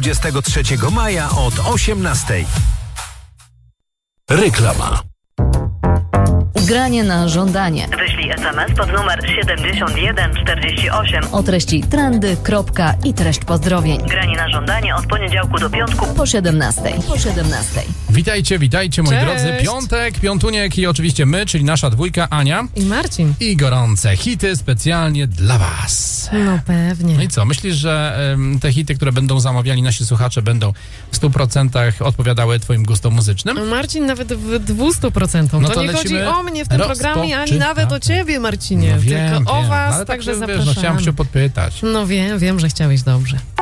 23 maja od 18. Reklama. Granie na żądanie. Wyślij SMS pod numer 7148 O treści trendy, kropka i treść pozdrowień. Granie na żądanie od poniedziałku do piątku Po 17. Witajcie, moi Cześć. drodzy. Piątek, Piątuniek i oczywiście my, czyli nasza dwójka, Ania I Marcin. i gorące hity specjalnie dla was. No pewnie. No i co, myślisz, że te hity, które będą zamawiali nasi słuchacze, będą w 100% odpowiadały twoim gustom muzycznym? Marcin nawet w 200%. No to to nie lecimy. chodzi o mnie w tym programie, ani nawet o ciebie, Marcinie. No wiem, tylko o was, ale także tak, zapraszamy. chciałem się podpytać. No wiem, że chciałeś dobrze.